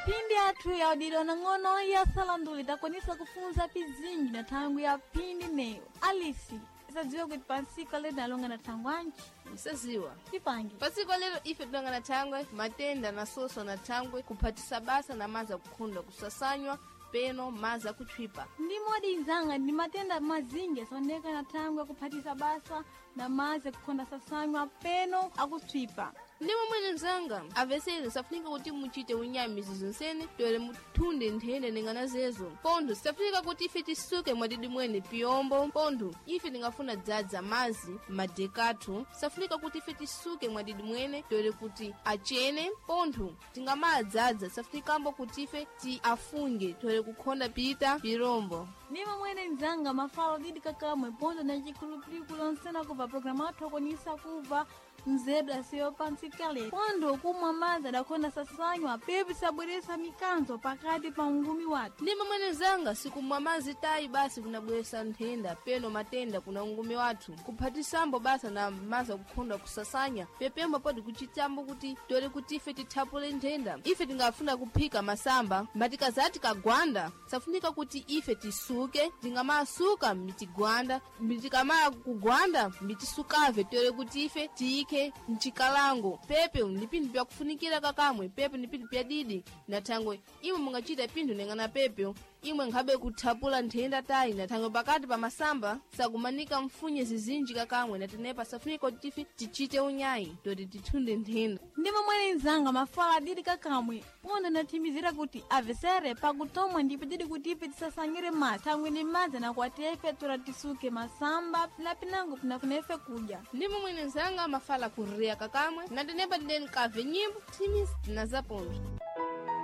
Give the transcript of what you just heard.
Pindi atu ya udiro na ngono ya salanduli takonisa kufunza pizingi na tangu ya pindi neo. Alisi, isaziwa kuti pansiko lero nalonga na tangwanchi. Isaziwa. Tipangi. Pansiko lero ife tulonga na tangwe, matenda na soso na tangwe, kupatisa basa na maza kukunda kusasanywa, peno maza kuchwipa. Ndi modi nzanga ndi matenda mazingi soneka na tangwe kupatisa basa na maza kukunda sasanywa, peno akuchwipa. Ndimo mwene nzanga, avesele safunika kuti muchite unyamizi zonsene, tole mutunde nthende nengana zezo. Pondo, safunika kuti ife tisuke mwadidi mwene piyombo. Pondo, ife ningafuna dzadza mazi, madekatu. Safunika kuti ife tisuke mwadidi mwene, tole kuti achene. Pondo, tingamala dzadza, safunika ambo kuti ife ti afunge, tole kukhonda pita, pirombo. Ndimo mwene nzanga mafalo didi kakamwe, pondo na chikulupiliku lonsena kuva programa atokonisa kuva mzebla siyo pansikale. Pondo kumwa mazi adakonda sasanywa, pepe sabweresa mikanzo pakati pa ungumi watu. Ndimo mwene nzanga, sikumwa mazi tayi basi kunabweresa nthenda, peno matenda kuna ungumi watu. Kuphatisambo basa na maza kukhonda kusasanya, pepembo podi kuchitambo kuti tole kuti ife tithapule nthenda. Ife tingafuna kuphika masamba, matikazati kagwanda, safunika kuti ife tisuke, tingamasuka mitigwanda, mitikamala kugwanda, mitisukave tole kuti ife tiyike mchikalango. Pepe nipindu pya kufunikira kakamwe, pepe nipindu pya didi na tangwe. Imwe mungachita pindu nengana pepe, imwe nkhabe kuthapula nthenda tayi na tangwe pakati pa masamba, sakumanika mfunye zizinji kakamwe na tenepa safunika tifi tichite unyayi, toti tithunde nthenda. Ndimo mwene nzanga mafala didi kakamwe, pondo natimizira kuti avesere pakutomwa ndipo didi kuti ife tisasangire mazi, tangwe ni mazi na kwa tefe tura tisuke masamba, lapinango pinakunefe kuja. Ndimo mwene nzanga mafala kurea kakamwe, na tenepa dideni kave nyimbo, timis na zaponjo.